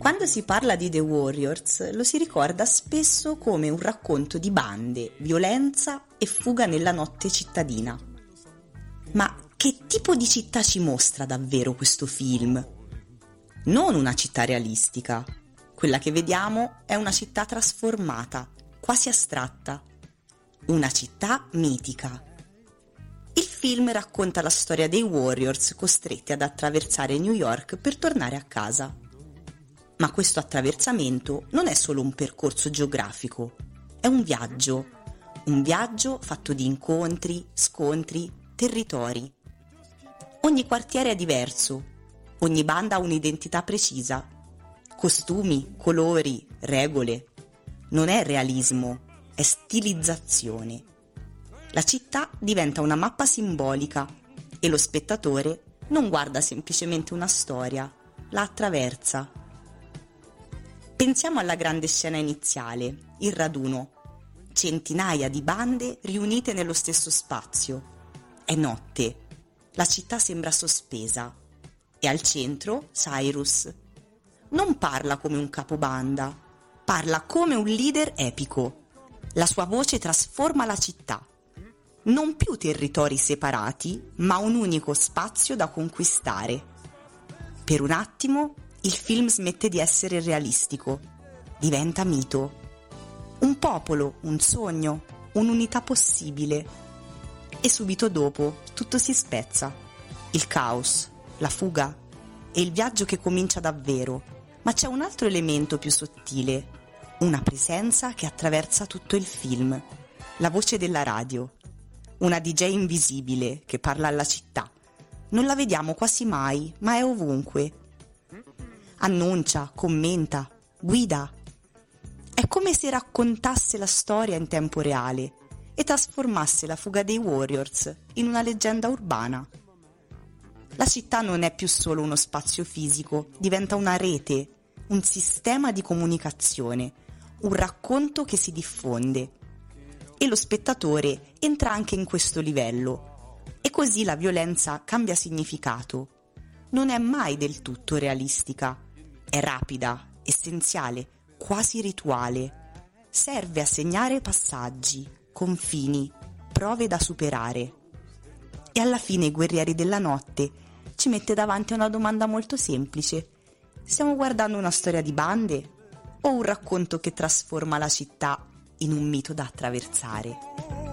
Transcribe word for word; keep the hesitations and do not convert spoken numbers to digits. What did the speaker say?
Quando si parla di The Warriors lo si ricorda spesso come un racconto di bande, violenza e fuga nella notte cittadina. Ma che tipo di città ci mostra davvero questo film? Non una città realistica. Quella che vediamo è una città trasformata, quasi astratta. Una città mitica. Il film racconta la storia dei Warriors costretti ad attraversare New York per tornare a casa. Ma questo attraversamento non è solo un percorso geografico, è un viaggio. Un viaggio fatto di incontri, scontri, territori. Ogni quartiere è diverso, ogni banda ha un'identità precisa. Costumi, colori, regole. Non è realismo, è stilizzazione. La città diventa una mappa simbolica e lo spettatore non guarda semplicemente una storia, la attraversa. Pensiamo alla grande scena iniziale, il raduno. Centinaia di bande riunite nello stesso spazio. È notte. La città sembra sospesa. E al centro Cyrus. Non parla come un capobanda, parla come un leader epico. La sua voce trasforma la città. Non più territori separati, ma un unico spazio da conquistare. Per un attimo il film smette di essere realistico, diventa mito. Un popolo, un sogno, un'unità possibile. E subito dopo tutto si spezza. Il caos, la fuga e il viaggio che comincia davvero. Ma c'è un altro elemento più sottile, una presenza che attraversa tutto il film, la voce della radio. Una D J invisibile che parla alla città. Non la vediamo quasi mai, ma è ovunque. Annuncia, commenta, guida. È come se raccontasse la storia in tempo reale e trasformasse la fuga dei Warriors in una leggenda urbana. La città non è più solo uno spazio fisico, diventa una rete, un sistema di comunicazione, un racconto che si diffonde. E lo spettatore entra anche in questo livello. E così la violenza cambia significato. Non è mai del tutto realistica. È rapida, essenziale, quasi rituale. Serve a segnare passaggi, confini, prove da superare. E alla fine i Guerrieri della Notte ci mette davanti a una domanda molto semplice. Stiamo guardando una storia di bande o un racconto che trasforma la città in un mito da attraversare?